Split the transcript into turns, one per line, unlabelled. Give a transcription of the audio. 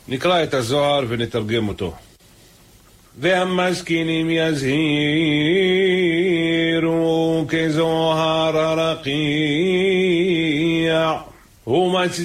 נקרא את הזוהר ונתרגם אותו. והמשכילים יזהירו כזוהר הרקיע. הוא מצדיק